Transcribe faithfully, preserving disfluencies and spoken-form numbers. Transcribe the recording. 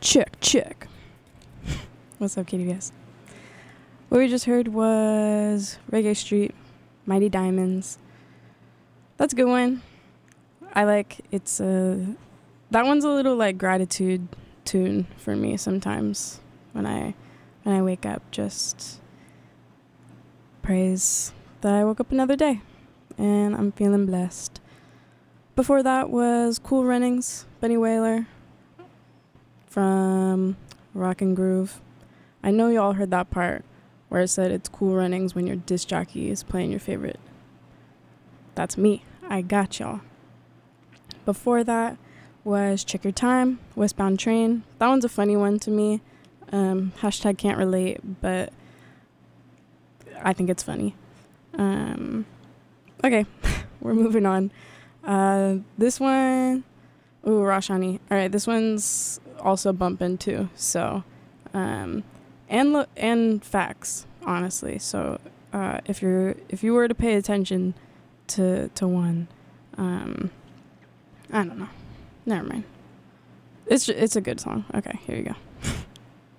Check, check. What's up, K D V S? What we just heard was Reggae Street, Mighty Diamonds. That's a good one. I like it's a that one's a little like gratitude tune for me sometimes when I when I wake up. Just praise that I woke up another day and I'm feeling blessed. Before that was Cool Runnings, Benny Whaler from Rock and Groove. I know y'all heard that part where it said it's cool runnings when your disc jockey is playing your favorite. That's me. I got y'all. Before that was Check Your Time, Westbound Train. That one's a funny one to me. Um, hashtag can't relate, but I think it's funny. Um, okay, we're moving on. Uh, this one, ooh, Rashani. All right, this one's also bumping too. So, um, and lo- and facts, honestly. So, uh, if you're if you were to pay attention to to one, um, I don't know. Never mind. It's it's a good song. Okay, here you go.